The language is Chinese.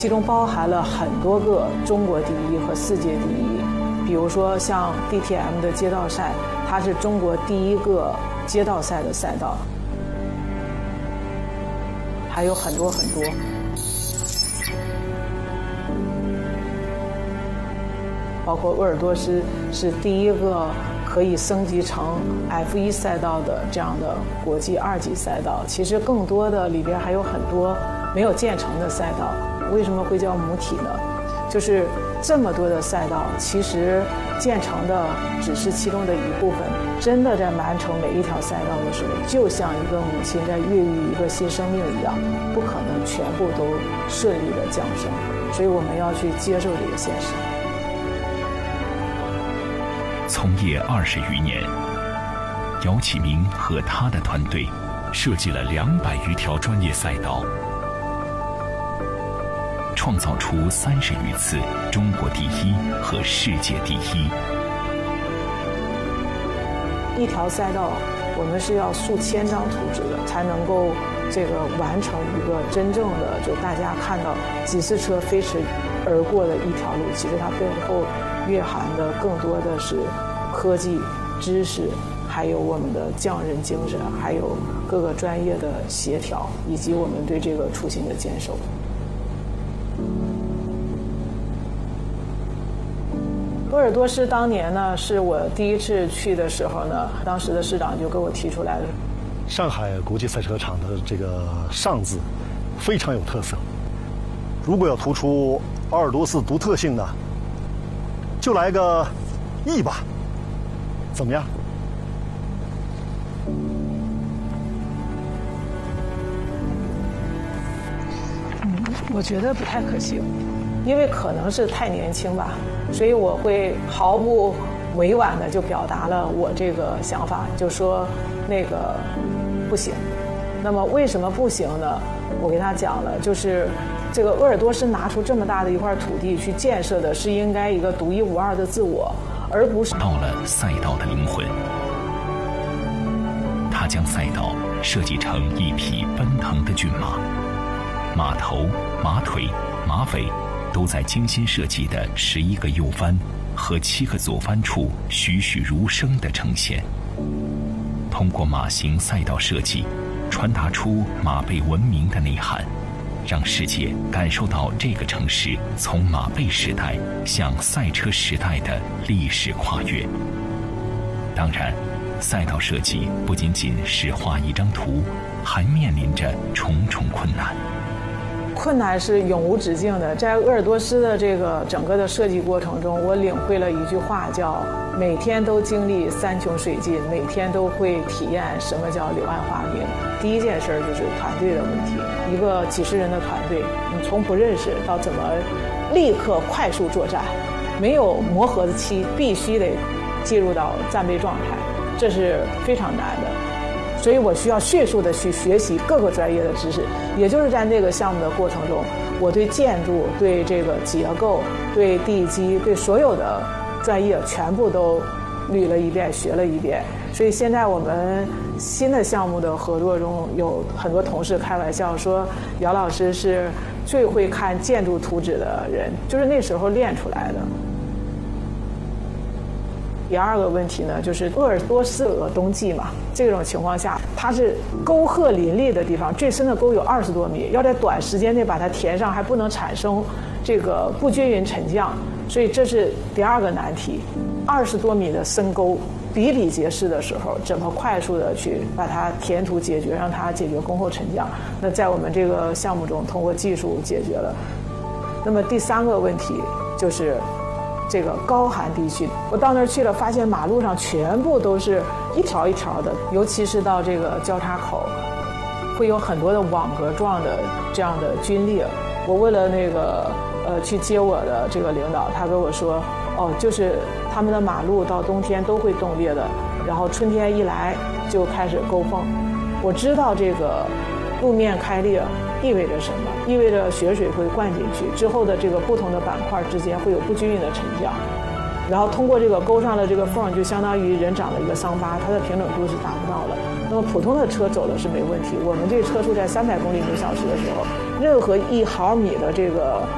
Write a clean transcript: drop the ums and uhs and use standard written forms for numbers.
其中包含了很多个中国第一和世界第一。比如说像 DTM 的街道赛，它是中国第一个街道赛的赛道，还有很多很多。包括鄂尔多斯是第一个可以升级成 F1 赛道的这样的国际2级赛道。其实更多的里边还有很多没有建成的赛道。为什么会叫母体呢？就是这么多的赛道，其实建成的只是其中的一部分。真的在完成每一条赛道的时候，就像一个母亲在孕育一个新生命一样，不可能全部都顺利的降生。所以我们要去接受这个现实。 从业20余年，姚启明和他的团队设计了200余条专业赛道，创造出30余次中国第一和世界第一。 一条赛道，我们是要数千张图纸的，才能够这个完成一个真正的，就大家看到几十车飞驰而过的一条路。其实它背后蕴含的更多的是科技、知识，还有我们的匠人精神，还有各个专业的协调，以及我们对这个初心的坚守。鄂尔多斯当年呢，是我第一次去的时候呢，当时的市长就给我提出来了， 上海国际赛车场的这个“上”字非常有特色。如果要突出鄂尔多斯独特性呢，就来个“义”吧，怎么样？ 我觉得不太可行，因为可能是太年轻吧，所以我会毫不委婉的就表达了我这个想法，就说那个不行。那么为什么不行呢？我给他讲了，就是这个鄂尔多斯拿出这么大的一块土地去建设的，是应该一个独一无二的自我，而不是到了赛道的灵魂。他将赛道设计成一匹奔腾的骏马，马头、马腿、马尾都在精心设计的11个右弯和7个左弯处栩栩如生地呈现。通过马型赛道设计，传达出马背文明的内涵，让世界感受到这个城市从马背时代向赛车时代的历史跨越。当然，赛道设计不仅仅是画一张图，还面临着重重困难。 困难是永无止境的。在鄂尔多斯的这个整个的设计过程中，我领会了一句话，叫每天都经历山穷水尽，每天都会体验什么叫柳暗花明。第一件事就是团队的问题，一个几十人的团队，你从不认识到怎么立刻快速作战，没有磨合的期，必须得进入到战备状态，这是非常难的。所以我需要迅速的去学习各个专业的知识，也就是在那个项目的过程中，我对建筑、对这个结构、对地基、对所有的专业全部都捋了一遍、学了一遍。所以现在我们新的项目的合作中，有很多同事开玩笑说，姚老师是最会看建筑图纸的人，就是那时候练出来的。第二个问题呢，就是鄂尔多斯有个冬季嘛，这种情况下，它是沟壑林立的地方，最深的沟有20多米，要在短时间内把它填上，还不能产生这个不均匀沉降，所以这是第二个难题。20多米的深沟，比比皆是的时候，怎么快速的去把它填土解决，让它解决沟壑沉降？那在我们这个项目中，通过技术解决了。那么第三个问题就是这个高寒地区，我到那儿去了，发现马路上全部都是一条一条的，尤其是到这个交叉口，会有很多的网格状的这样的龟裂。我问了那个去接我的这个领导，他跟我说，就是他们的马路到冬天都会冻裂的，然后春天一来就开始沟缝。我知道这个路面开裂意味着什么？意味着雪水会灌进去，之后的这个不同的板块之间会有不均匀的沉降，然后通过这个沟上的这个缝，就相当于人长了一个伤疤，它的平整度是达不到了。那么普通的车走的是没问题，我们这个车速在300公里每小时的时候，任何1毫米的这个